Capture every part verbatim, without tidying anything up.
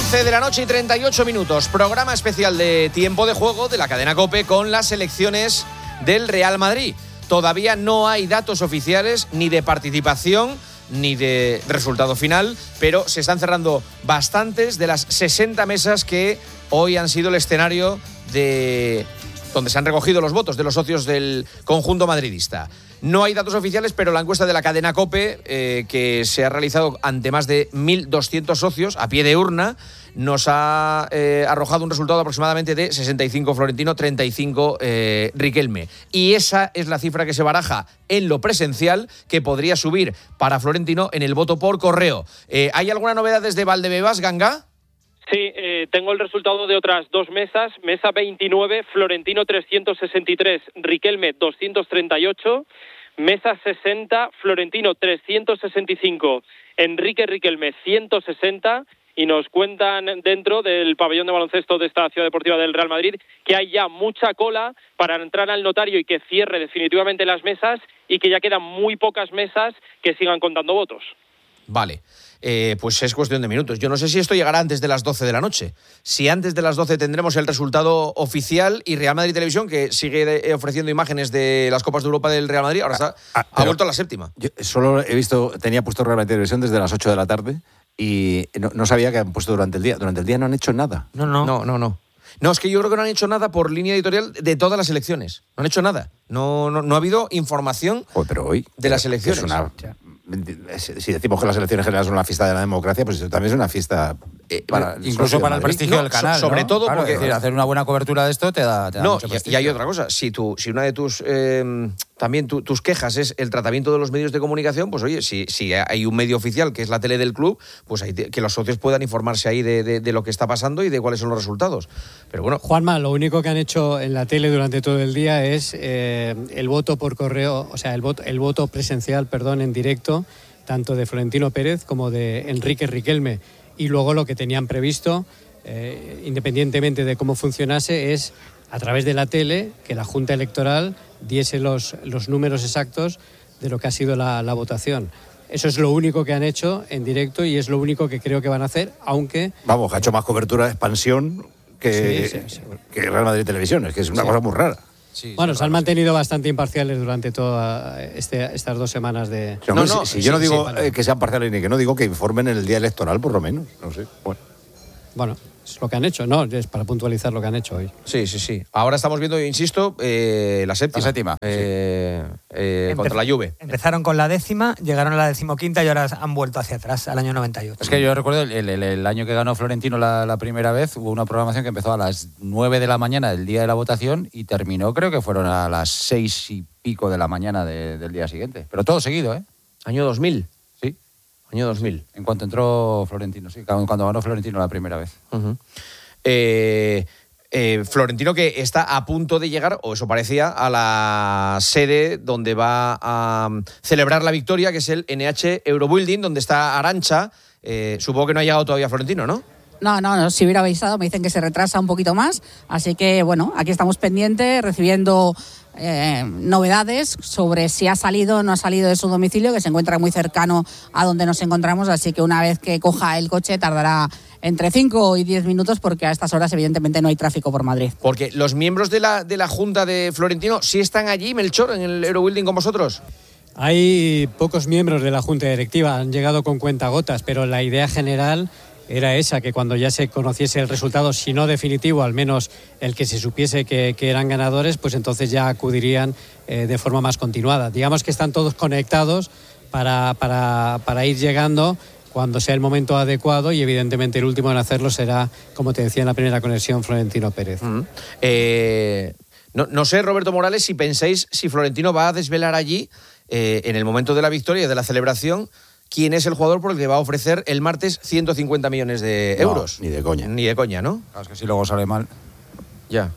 once de la noche y treinta y ocho minutos. Programa especial de tiempo de juego de la cadena COPE con las selecciones del Real Madrid. Todavía no hay datos oficiales ni de participación ni de resultado final, pero se están cerrando bastantes de las sesenta mesas que hoy han sido el escenario de donde se han recogido los votos de los socios del conjunto madridista. No hay datos oficiales, pero la encuesta de la cadena COPE, eh, que se ha realizado ante más de mil doscientos socios a pie de urna, nos ha eh, arrojado un resultado aproximadamente de sesenta y cinco Florentino, treinta y cinco eh, Riquelme. Y esa es la cifra que se baraja en lo presencial, que podría subir para Florentino en el voto por correo. Eh, ¿Hay alguna novedad desde Valdebebas, Ganga? Sí, eh, tengo el resultado de otras dos mesas. Mesa veintinueve, Florentino trescientos sesenta y tres, Riquelme doscientos treinta y ocho. Mesa sesenta, Florentino trescientos sesenta y cinco, Enrique Riquelme ciento sesenta. Y nos cuentan dentro del pabellón de baloncesto de esta Ciudad Deportiva del Real Madrid que hay ya mucha cola para entrar al notario y que cierre definitivamente las mesas, y que ya quedan muy pocas mesas que sigan contando votos. Vale, eh, pues es cuestión de minutos. Yo no sé si esto llegará antes de las doce de la noche. Si antes de las doce tendremos el resultado oficial, y Real Madrid Televisión, que sigue ofreciendo imágenes de las Copas de Europa del Real Madrid, ahora está, ah, ha vuelto a la séptima. Yo solo he visto, tenía puesto Real Madrid Televisión desde las ocho de la tarde y no, no sabía que han puesto durante el día. Durante el día no han hecho nada. No, no. No, no, no. No, es que yo creo que no han hecho nada por línea editorial de todas las elecciones. No han hecho nada. No, no, no ha habido información Joder, pero hoy, de las elecciones. Es una, si decimos que las elecciones generales son una fiesta de la democracia, pues esto también es una fiesta eh, para, incluso para el prestigio no, del canal, sobre ¿no? todo claro, porque es decir, hacer una buena cobertura de esto te da, te da no, mucho prestigio. Y hay otra cosa, si tú, si una de tus eh, también tu, tus quejas es el tratamiento de los medios de comunicación, pues oye, si, si hay un medio oficial que es la tele del club, pues hay que los socios puedan informarse ahí de, de, de lo que está pasando y de cuáles son los resultados. Pero bueno, Juanma, lo único que han hecho en la tele durante todo el día es eh, el voto por correo, o sea, el voto, el voto presencial, perdón, en directo, tanto de Florentino Pérez como de Enrique Riquelme. Y luego lo que tenían previsto, eh, independientemente de cómo funcionase, es a través de la tele que la Junta Electoral diese los, los números exactos de lo que ha sido la, la votación. Eso es lo único que han hecho en directo y es lo único que creo que van a hacer, aunque... Vamos, ha hecho más cobertura de expansión que, sí, sí, sí. que Real Madrid Televisión, es que es una sí. cosa muy rara. Sí, bueno, se han mantenido bastante imparciales durante todas este, estas dos semanas de... No, no, no, si, si yo sí, no digo sí, vale. que sean parciales ni que no, digo que informen en el día electoral por lo menos, no sé. Bueno, bueno es lo que han hecho, ¿no? Es para puntualizar lo que han hecho hoy. Sí, sí, sí. Ahora estamos viendo, insisto, eh, la séptima. La séptima. Eh, sí. eh, contra la Juve. Empezaron con la décima, llegaron a la decimoquinta y ahora han vuelto hacia atrás, al año noventa y ocho. Es que yo recuerdo el, el, el año que ganó Florentino la, la primera vez, hubo una programación que empezó a las nueve de la mañana del día de la votación y terminó, creo que fueron a las seis y pico de la mañana de, del día siguiente. Pero todo seguido, ¿eh? Año dos mil. Sí. Año dos mil. En cuanto entró Florentino, sí, cuando ganó Florentino la primera vez. Uh-huh. Eh... Eh, Florentino, que está a punto de llegar, o eso parecía, a la sede donde va a um, celebrar la victoria, que es el N H Eurobuilding, donde está Arantxa. Eh, supongo que no ha llegado todavía Florentino, ¿no? No, no, no, si hubiera avisado, me dicen que se retrasa un poquito más, así que bueno, aquí estamos pendientes, recibiendo eh, novedades sobre si ha salido o no ha salido de su domicilio, que se encuentra muy cercano a donde nos encontramos, así que una vez que coja el coche tardará entre cinco y diez minutos, porque a estas horas evidentemente no hay tráfico por Madrid. Porque los miembros de la, de la Junta de Florentino sí están allí, Melchor, en el Eurobuilding con vosotros. Hay pocos miembros de la Junta Directiva, han llegado con cuentagotas, pero la idea general era esa, que cuando ya se conociese el resultado, si no definitivo, al menos el que se supiese que, que eran ganadores, pues entonces ya acudirían eh, de forma más continuada. Digamos que están todos conectados para, para, para ir llegando cuando sea el momento adecuado, y evidentemente el último en hacerlo será, como te decía en la primera conexión, Florentino Pérez. Uh-huh. Eh, no, no sé, Roberto Morales, si pensáis si Florentino va a desvelar allí, eh, en el momento de la victoria y de la celebración, quién es el jugador por el que va a ofrecer el martes ciento cincuenta millones de euros. No, ni de coña. Ni de coña, ¿no? Claro, es que si luego sale mal. Ya.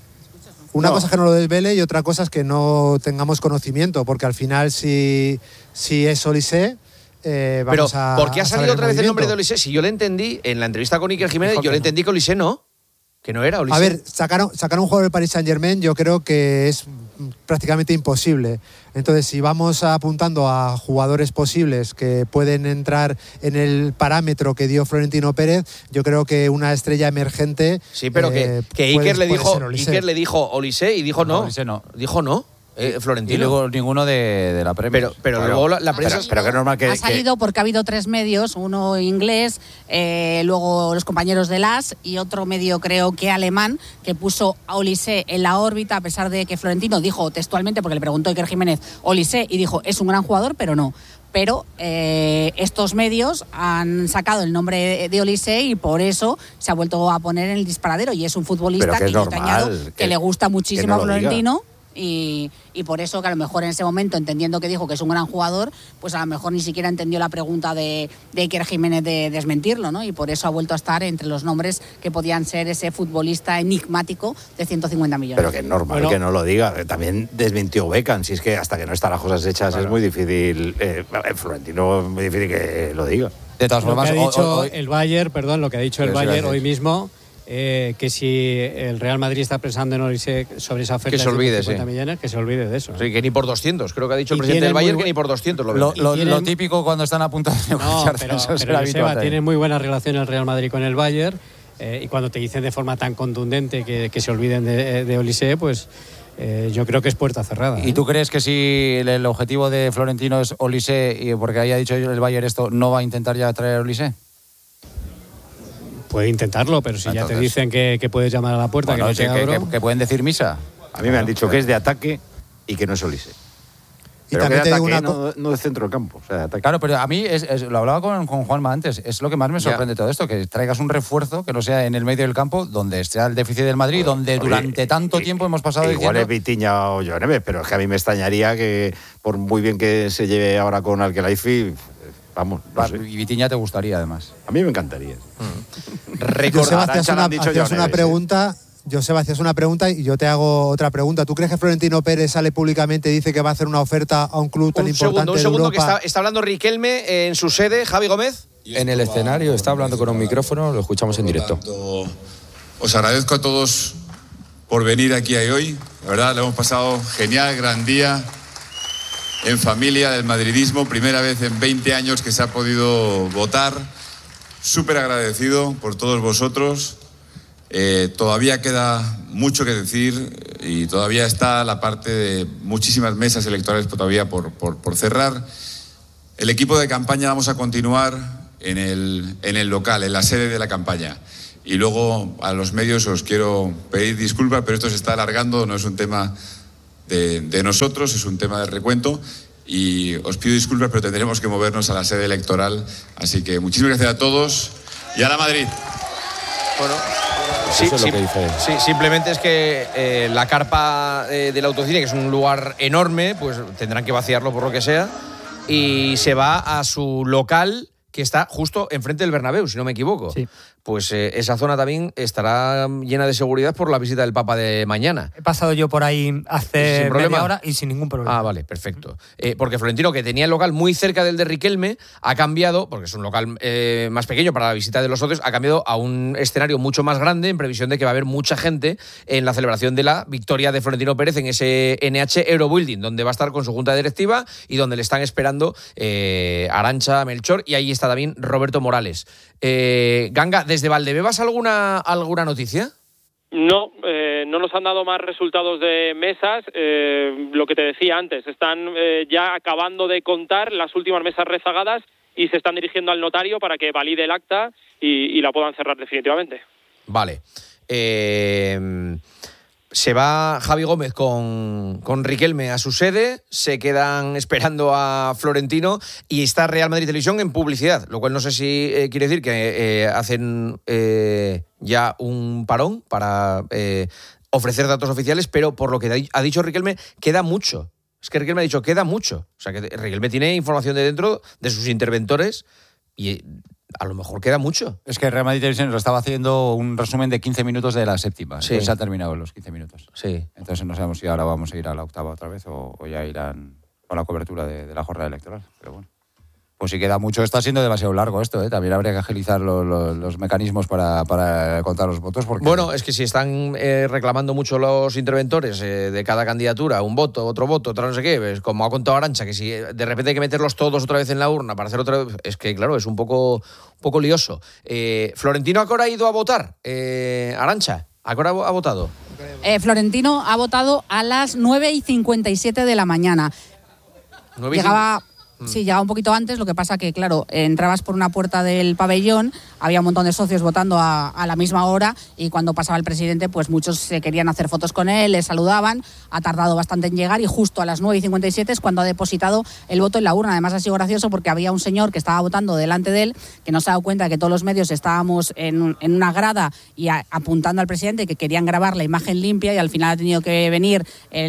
Una no. cosa es que no lo desvele y otra cosa es que no tengamos conocimiento, porque al final si, si es Olise... Eh, vamos Pero, a, ¿por qué ha salido el otra vez el nombre de movimiento? Olise? Si yo le entendí, en la entrevista con Iker Jiménez, Dijo yo le no. entendí que Olise no. Que no era Olise. A ver, sacar, sacar un jugador del Paris Saint-Germain yo creo que es prácticamente imposible. Entonces, si vamos apuntando a jugadores posibles que pueden entrar en el parámetro que dio Florentino Pérez, yo creo que una estrella emergente. Sí, pero eh, que, que puede, Iker, le puede dijo, ser Olise. Iker le dijo Olise y dijo no. Olise no. Dijo no. Eh, Florentino. Y luego ninguno de, de la Premier. Pero, pero Claro. luego la, la prensa. Pero, pero que es normal que. Ha salido porque ha habido tres medios, uno inglés, eh, luego los compañeros de Las y otro medio creo que alemán, que puso a Olise en la órbita, a pesar de que Florentino dijo textualmente, porque le preguntó Iker Jiménez, Olise, y dijo, es un gran jugador, pero no. Pero eh, estos medios han sacado el nombre de Olise y por eso se ha vuelto a poner en el disparadero. Y es un futbolista Pero que que, es yo te normal, añado, que, que- le gusta muchísimo que no a lo diga. Florentino. Y, y por eso que a lo mejor en ese momento, entendiendo que dijo que es un gran jugador, pues a lo mejor ni siquiera entendió la pregunta de, de Iker Jiménez de desmentirlo, ¿no? Y por eso ha vuelto a estar entre los nombres que podían ser ese futbolista enigmático de ciento cincuenta millones. Pero que es normal Bueno. que no lo diga. También desmintió Beckham. Si es que hasta que no están las cosas hechas es muy difícil. Eh, Florentino es muy difícil que lo diga. De todas Lo que formas, ha hoy- dicho hoy- el Bayern, perdón, lo que ha dicho el Eso iba a Bayern decir. hoy mismo, eh, que si el Real Madrid está pensando en Olise sobre esa oferta Que se olvide, de cincuenta sí. millones, que se olvide de eso. ¿eh? Sí, que ni por doscientos. Creo que ha dicho el Y presidente del tienen Bayern muy que ni por doscientos lo lo, vende. lo- Y tienen- lo típico cuando están a punto de No, negociar pero, eso pero será Joseba, habitual. tiene muy buena relación el Real Madrid con el Bayern eh, y cuando te dicen de forma tan contundente que, que se olviden de, de Olise, pues eh, yo creo que es puerta cerrada. ¿Y ¿eh? tú crees que si el, el objetivo de Florentino es Olise y porque haya dicho el Bayern esto, no va a intentar ya traer a Olise? Puede intentarlo, pero si ya te Entonces- dicen que, que puedes llamar a la puerta, Bueno, que no sí, te que, abro. que- que pueden decir misa. A mí me han dicho que es de ataque y que no es Olise. Y Pero que también de te digo ataque, una no, no de centro del campo. O sea, de ataque. Claro, pero a mí, es, es- lo hablaba con, con Juanma antes, es lo que más me sorprende todo esto, que traigas un refuerzo que no sea en el medio del campo, donde esté el déficit del Madrid, donde Oye, durante tanto i- tiempo hemos pasado Igual diciendo... es Vitiña o Joan Neves, pero es que a mí me extrañaría que, por muy bien que se lleve ahora con Alquelaifi, vamos, no sé. Y Vitiña te gustaría, además. A mí me encantaría. Joseba, hacías Arancha le una, han dicho hacías Joan una Neves, pregunta. Joseba, hacías una pregunta y yo te hago otra pregunta. ¿Tú crees que Florentino Pérez sale públicamente y dice que va a hacer una oferta a un club tan Un importante segundo, un de segundo, que Europa? está, está hablando Riquelme en su sede, Javi Gómez. En el escenario, está hablando con un micrófono, lo escuchamos en directo. Os agradezco a todos por venir aquí hoy. La verdad, le hemos pasado genial, gran día en familia del madridismo. Primera vez en veinte años que se ha podido votar. Súper agradecido por todos vosotros. Eh, todavía queda mucho que decir y todavía está la parte de muchísimas mesas electorales todavía por, por, por cerrar. El equipo de campaña vamos a continuar en el, en el local, en la sede de la campaña. Y luego a los medios os quiero pedir disculpas, pero esto se está alargando, no es un tema de, de nosotros, es un tema de recuento. Y os pido disculpas, pero tendremos que movernos a la sede electoral. Así que muchísimas gracias a todos y a la Madrid. Bueno, Eso es lo que dice él. sí, simplemente es que eh, la carpa eh, del autocine, que es un lugar enorme, pues tendrán que vaciarlo por lo que sea, y se va a su local, que está justo enfrente del Bernabéu, si no me equivoco. Sí. Pues eh, esa zona también estará llena de seguridad por la visita del Papa de mañana. He pasado yo por ahí hace ¿Sin problema? media hora y sin ningún problema. Ah, vale, perfecto. Eh, porque Florentino, que tenía el local muy cerca del de Riquelme, ha cambiado, porque es un local eh, más pequeño para la visita de los socios, ha cambiado a un escenario mucho más grande en previsión de que va a haber mucha gente en la celebración de la victoria de Florentino Pérez en ese N H Eurobuilding, donde va a estar con su junta directiva y donde le están esperando eh, Arantxa, Melchor, y ahí está también Roberto Morales. Eh, Ganga, ¿desde Valdebebas alguna, alguna noticia? No, eh, no nos han dado más resultados de mesas. Eh, lo que te decía antes, están eh, ya acabando de contar las últimas mesas rezagadas y se están dirigiendo al notario para que valide el acta y, y la puedan cerrar definitivamente. Vale. Eh, se va Javi Gómez con, con Riquelme a su sede, se quedan esperando a Florentino y está Real Madrid Televisión en publicidad, lo cual no sé si eh, quiere decir que eh, hacen eh, ya un parón para eh, ofrecer datos oficiales, pero por lo que ha dicho Riquelme, queda mucho. Es que Riquelme ha dicho, queda mucho. O sea, que Riquelme tiene información de dentro de sus interventores y a lo mejor queda mucho. Es que Real Madrid Televisión lo estaba haciendo un resumen de quince minutos de la séptima. Sí. Entonces se ha terminado los quince minutos. Sí. Entonces no sabemos si ahora vamos a ir a la octava otra vez o, o ya irán con la cobertura de, de la jornada electoral. Pero bueno. Pues si queda mucho, está siendo demasiado largo esto, ¿eh? También habría que agilizar lo, lo, los mecanismos para, para contar los votos. Porque... Bueno, es que si están eh, reclamando mucho los interventores eh, de cada candidatura, un voto, otro voto, otro no sé qué, pues, como ha contado Arantxa, que si de repente hay que meterlos todos otra vez en la urna para hacer otra vez, es que claro, es un poco, un poco lioso. Eh, ¿Florentino Acora ha ido a votar? Eh, Arantxa, ¿Acora ha votado? Eh, Florentino ha votado a las nueve y cincuenta y siete de la mañana. Llegaba... Sí, llegaba un poquito antes, lo que pasa que, claro, entrabas por una puerta del pabellón, había un montón de socios votando a, a la misma hora y cuando pasaba el presidente, pues muchos se querían hacer fotos con él, le saludaban, ha tardado bastante en llegar y justo a las nueve y cincuenta y siete es cuando ha depositado el voto en la urna. Además ha sido gracioso porque había un señor que estaba votando delante de él, que no se ha dado cuenta de que todos los medios estábamos en, en una grada y a, apuntando al presidente, que querían grabar la imagen limpia y al final ha tenido que venir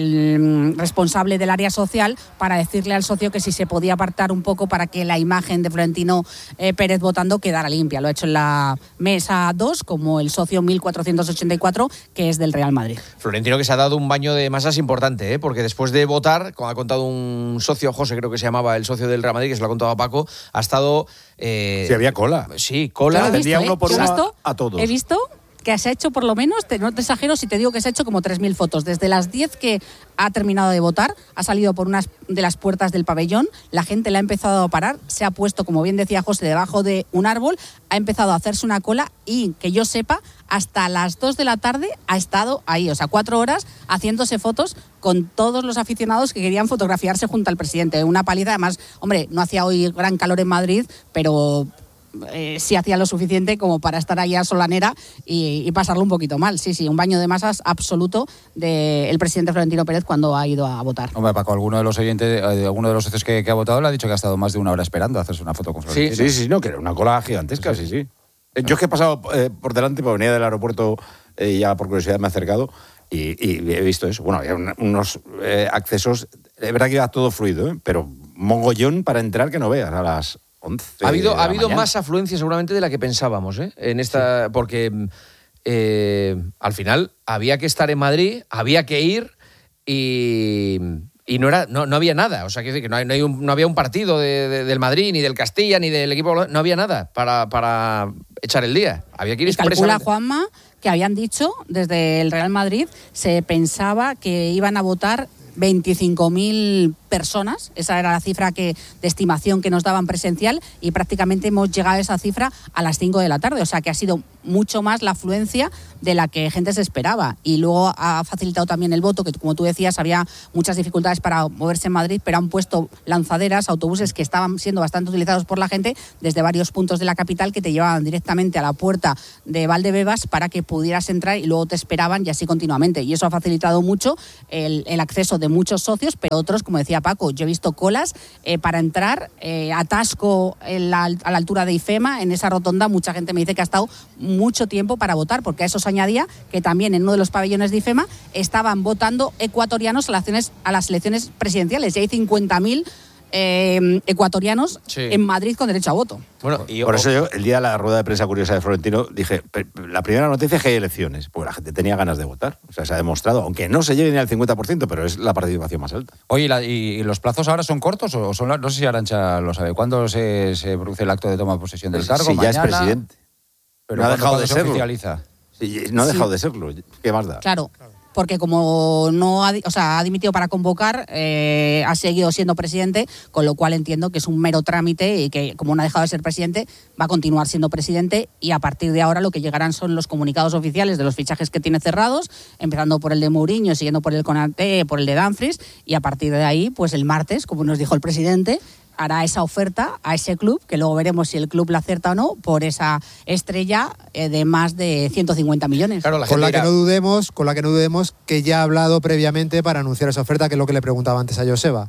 el responsable del área social para decirle al socio que si se podía apartar un poco para que la imagen de Florentino eh, Pérez votando quedara limpia. Lo ha hecho en la mesa dos como el socio mil cuatrocientos ochenta y cuatro, que es del Real Madrid. Florentino que se ha dado un baño de masas importante, ¿eh? Porque después de votar, como ha contado un socio, José creo que se llamaba, el socio del Real Madrid, que se lo ha contado a Paco, ha estado... Eh, sí, había cola. Sí, cola. He visto, uno por ¿eh? uno visto, a todos. He visto que se ha hecho por lo menos, te, no te exagero si te digo que se ha hecho como tres mil fotos. Desde las diez que ha terminado de votar, ha salido por unas de las puertas del pabellón, la gente la ha empezado a parar, se ha puesto, como bien decía José, debajo de un árbol, ha empezado a hacerse una cola y, que yo sepa, hasta las dos de la tarde ha estado ahí, o sea, cuatro horas haciéndose fotos con todos los aficionados que querían fotografiarse junto al presidente. Una paliza, además, hombre, no hacía hoy gran calor en Madrid, pero... Eh, sí hacía lo suficiente como para estar ahí a solanera y, y pasarlo un poquito mal. Sí, sí, un baño de masas absoluto del presidente Florentino Pérez cuando ha ido a votar. Hombre, Paco, alguno de los oyentes, eh, alguno de los socios que, que ha votado le ha dicho que ha estado más de una hora esperando a hacerse una foto con Florentino. Sí, sí, sí, no, que era una cola gigantesca, sí, sí. sí. Yo es que he pasado eh, por delante, porque venía del aeropuerto y eh, ya por curiosidad me he acercado y, y he visto eso. Bueno, había un, unos eh, accesos, es verdad que iba todo fluido, ¿eh? Pero mogollón para entrar que no veas a las... Ha habido, ha habido más afluencia seguramente de la que pensábamos, ¿eh? En esta, sí. Porque eh, al final había que estar en Madrid, había que ir y, y no, era, no, no había nada. O sea, que no, hay, no, hay un, no había un partido de, de, del Madrid, ni del Castilla, ni del equipo... No había nada para, para echar el día. Había que ir expresamente. Calcula, Juanma, que habían dicho desde el Real Madrid, se pensaba que iban a votar veinticinco mil personas, esa era la cifra que, de estimación que nos daban presencial y prácticamente hemos llegado a esa cifra a las cinco de la tarde, o sea que ha sido mucho más la afluencia de la que gente se esperaba y luego ha facilitado también el voto, que como tú decías había muchas dificultades para moverse en Madrid, pero han puesto lanzaderas, autobuses que estaban siendo bastante utilizados por la gente desde varios puntos de la capital que te llevaban directamente a la puerta de Valdebebas para que pudieras entrar y luego te esperaban y así continuamente, y eso ha facilitado mucho el, el acceso de muchos socios, pero otros, como decía Paco, yo he visto colas eh, para entrar, eh, atasco en la, a la altura de IFEMA, en esa rotonda, mucha gente me dice que ha estado mucho tiempo para votar, porque a eso se añadía que también en uno de los pabellones de IFEMA estaban votando ecuatorianos a las elecciones, a las elecciones presidenciales, y hay cincuenta mil eh, ecuatorianos sí. en Madrid con derecho a voto. Bueno, y por eso yo, el día de la rueda de prensa curiosa de Florentino, dije, la primera noticia es que hay elecciones, porque la gente tenía ganas de votar. O sea, se ha demostrado, aunque no se llegue ni al cincuenta por ciento, pero es la participación más alta. Oye, ¿y, y los plazos ahora son cortos o son, no sé si Arantxa lo sabe, ¿cuándo se, se produce el acto de toma de posesión del cargo? Si ¿Mañana? ya es presidente. Pero no ha dejado de se serlo. Oficializa? Sí, no ha dejado sí. de serlo. ¿Qué más da? Claro. Porque como no ha, o sea, ha dimitido para convocar, eh, ha seguido siendo presidente, con lo cual entiendo que es un mero trámite y que como no ha dejado de ser presidente, va a continuar siendo presidente y a partir de ahora lo que llegarán son los comunicados oficiales de los fichajes que tiene cerrados, empezando por el de Mourinho, siguiendo por el Konaté, por el de Dumfries y a partir de ahí, pues el martes, como nos dijo el presidente, hará esa oferta a ese club, que luego veremos si el club la acerta o no, por esa estrella eh, de más de ciento cincuenta millones. Claro, la con la dirá... que no dudemos, con la que no dudemos que ya ha hablado previamente para anunciar esa oferta, que es lo que le preguntaba antes a Joseba.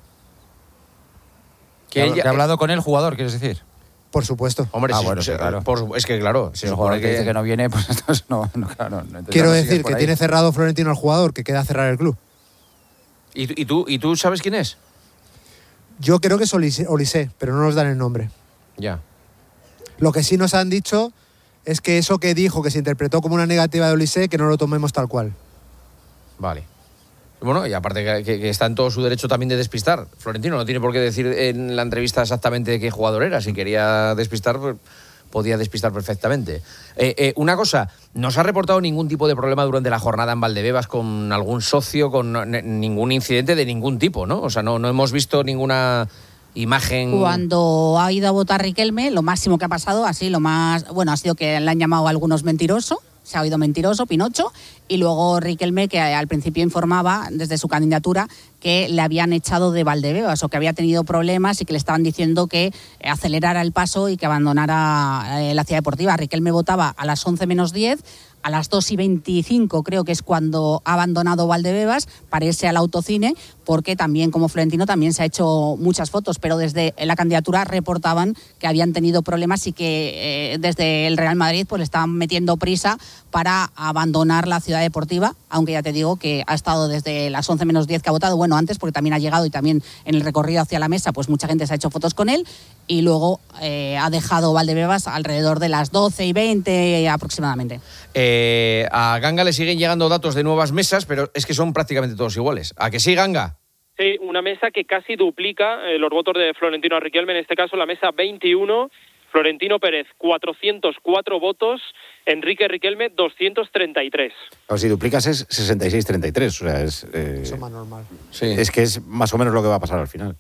Que, ella... que ha hablado con el jugador, ¿quieres decir? Por supuesto. Hombre, ah, sí, bueno, sí, sí, claro. Por, es que claro, si el jugador que dice que no viene, pues entonces no, no, claro, no quiero decir que tiene cerrado Florentino al jugador, que queda cerrar el club. ¿Y, y, tú, ¿Y tú sabes quién es? Yo creo que es Olise, pero no nos dan el nombre. Ya. Lo que sí nos han dicho es que eso que dijo, que se interpretó como una negativa de Olise, que no lo tomemos tal cual. Vale. Bueno, y aparte que, que, que está en todo su derecho también de despistar. Florentino no tiene por qué decir en la entrevista exactamente qué jugador era. Si quería despistar, pues podía despistar perfectamente. Eh, eh, una cosa, ¿no se ha reportado ningún tipo de problema durante la jornada en Valdebebas con algún socio, con no, ningún incidente de ningún tipo, ¿no? O sea, no, no hemos visto ninguna imagen. Cuando ha ido a votar Riquelme, lo máximo que ha pasado, así, lo más, bueno, ha sido que le han llamado a algunos mentiroso. Se ha oído mentiroso, Pinocho, y luego Riquelme, que al principio informaba desde su candidatura que le habían echado de Valdebebas o que había tenido problemas y que le estaban diciendo que acelerara el paso y que abandonara eh, la ciudad deportiva. Riquelme votaba a las once menos diez, a las dos y veinticinco creo que es cuando ha abandonado Valdebebas para irse al autocine, porque también, como Florentino, también se ha hecho muchas fotos, pero desde la candidatura reportaban que habían tenido problemas y que eh, desde el Real Madrid pues le estaban metiendo prisa para abandonar la ciudad deportiva, aunque ya te digo que ha estado desde las once menos diez que ha votado, bueno, antes, porque también ha llegado y también en el recorrido hacia la mesa, pues mucha gente se ha hecho fotos con él, y luego eh, ha dejado Valdebebas alrededor de las doce y veinte aproximadamente. Eh, a Ganga le siguen llegando datos de nuevas mesas, pero es que son prácticamente todos iguales. ¿A que sí, Ganga? Sí, una mesa que casi duplica eh, los votos de Florentino Riquelme, en este caso la mesa veintiuno, Florentino Pérez cuatrocientos cuatro votos, Enrique Riquelme doscientos treinta y tres. O si duplicas es sesenta y seis treinta y tres, o sea, es... Eh, Eso es más normal. Sí. Es que es más o menos lo que va a pasar al final.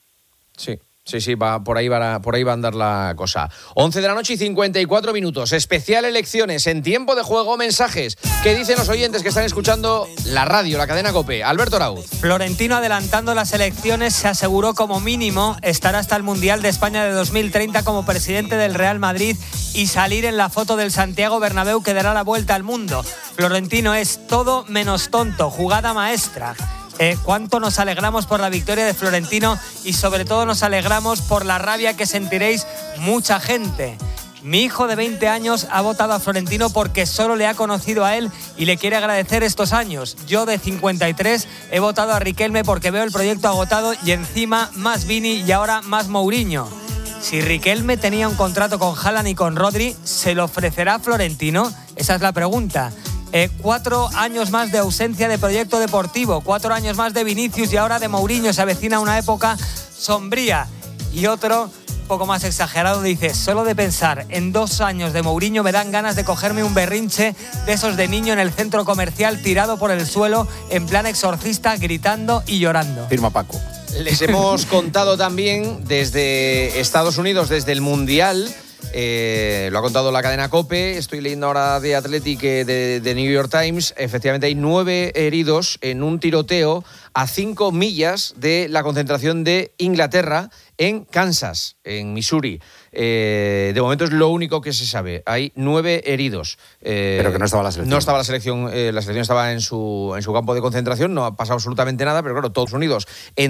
Sí. Sí, sí, va, por, ahí va, por ahí va a andar la cosa. once de la noche y cincuenta y cuatro minutos. Especial elecciones en tiempo de juego. Mensajes que dicen los oyentes que están escuchando la radio, la cadena COPE. Alberto Arauz. Florentino, adelantando las elecciones, se aseguró como mínimo estar hasta el Mundial de España de dos mil treinta como presidente del Real Madrid y salir en la foto del Santiago Bernabéu que dará la vuelta al mundo. Florentino es todo menos tonto, jugada maestra. Eh, cuánto nos alegramos por la victoria de Florentino y sobre todo nos alegramos por la rabia que sentiréis mucha gente. Mi hijo de veinte años ha votado a Florentino porque solo le ha conocido a él y le quiere agradecer estos años. Yo de cincuenta y tres he votado a Riquelme porque veo el proyecto agotado y encima más Vini y ahora más Mourinho. Si Riquelme tenía un contrato con Haaland y con Rodri, ¿se lo ofrecerá a Florentino? Esa es la pregunta. Eh, cuatro años más de ausencia de proyecto deportivo, cuatro años más de Vinicius y ahora de Mourinho. Se avecina una época sombría. Y otro, un poco más exagerado, dice: solo de pensar en dos años de Mourinho me dan ganas de cogerme un berrinche de esos de niño en el centro comercial tirado por el suelo en plan exorcista, gritando y llorando. Firma Paco. Les hemos contado también desde Estados Unidos, desde el Mundial. Eh, lo ha contado la cadena COPE, estoy leyendo ahora de Athletic, de, de New York Times. Efectivamente hay nueve heridos en un tiroteo a cinco millas de la concentración de Inglaterra en Kansas, en Missouri. Eh, de momento es lo único que se sabe. Hay nueve heridos. Eh, pero que no estaba la selección. No estaba la selección, eh, la selección estaba en su, en su campo de concentración, no ha pasado absolutamente nada, pero claro, todos unidos en